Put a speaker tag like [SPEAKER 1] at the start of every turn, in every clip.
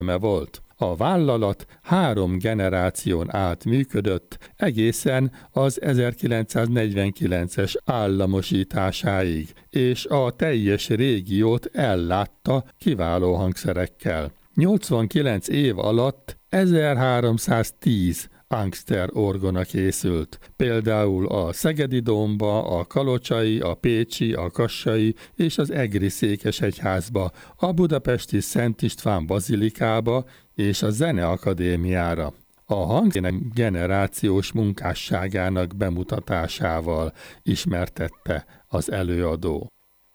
[SPEAKER 1] volt. A vállalat 3 generáción át működött, egészen az 1949-es államosításáig, és a teljes régiót ellátta kiváló hangszerekkel. 89 év alatt 1310 Angster orgona készült, például a Szegedi Dómba, a Kalocsai, a Pécsi, a Kassai és az Egri székesegyházba, a budapesti Szent István bazilikába és a Zeneakadémiára. A hangszerek generációs munkásságának bemutatásával ismertette az előadó.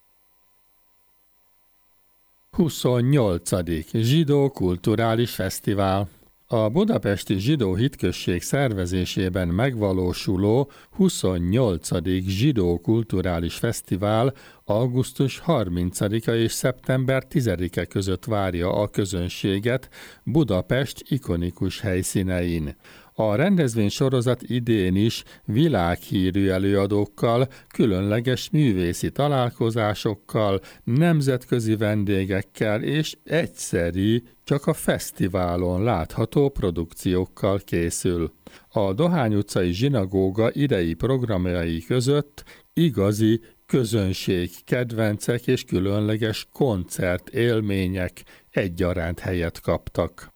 [SPEAKER 1] 28. Zsidó Kulturális Fesztivál. A Budapesti Zsidó Hitközség szervezésében megvalósuló 28. Zsidó Kulturális Fesztivál augusztus 30-a és szeptember 10-e között várja a közönséget Budapest ikonikus helyszínein. A rendezvénysorozat idén is világhírű előadókkal, különleges művészi találkozásokkal, nemzetközi vendégekkel és egyszeri, csak a fesztiválon látható produkciókkal készül. A Dohány utcai zsinagóga idei programjai között igazi közönség, kedvencek és különleges koncert élmények egyaránt helyet kaptak.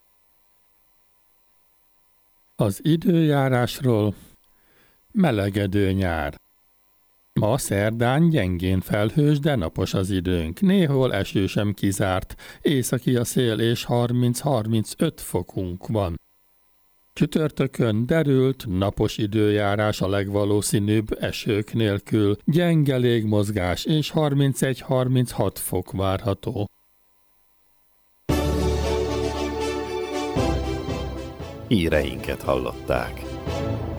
[SPEAKER 1] Az időjárásról: melegedő nyár. Ma szerdán gyengén felhős, de napos az időnk, néhol eső sem kizárt, északi a szél és 30-35 fokunk van. Csütörtökön derült, napos időjárás a legvalószínűbb, esők nélkül, gyenge légmozgás és 31-36 fok várható.
[SPEAKER 2] Híreinket hallották.